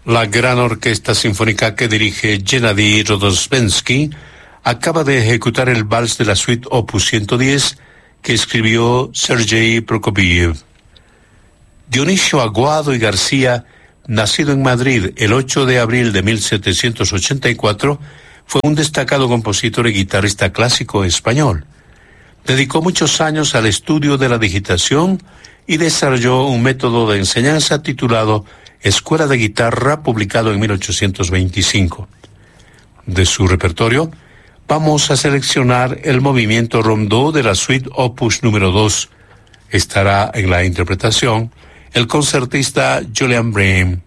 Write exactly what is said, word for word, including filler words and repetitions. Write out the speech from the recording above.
La gran orquesta sinfónica que dirige Gennady Rodosbensky acaba de ejecutar el vals de la suite opus ciento diez que escribió Sergei Prokofiev. Dionisio Aguado y García, nacido en Madrid el ocho de abril de mil setecientos ochenta y cuatro, fue un destacado compositor y guitarrista clásico español. Dedicó muchos años al estudio de la digitación y desarrolló un método de enseñanza titulado Escuela de Guitarra, publicado en mil ochocientos veinticinco. De su repertorio, vamos a seleccionar el movimiento Rondeau de la suite opus número dos. Estará en la interpretación el concertista Julian Brehm.